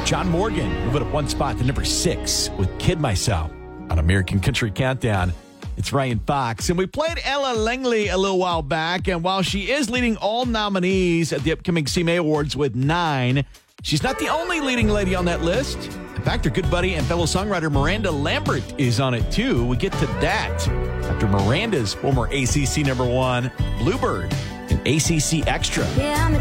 John Morgan moving up one spot to number 6 with Kid Myself on American Country Countdown. It's Ryan Fox. And we played Ella Langley a little while back. And while she is leading all nominees at the upcoming CMA Awards with 9, she's not the only leading lady on that list. In fact, her good buddy and fellow songwriter Miranda Lambert is on it too. We get to that after Miranda's former ACC number 1, Bluebird, and ACC Extra. Yeah,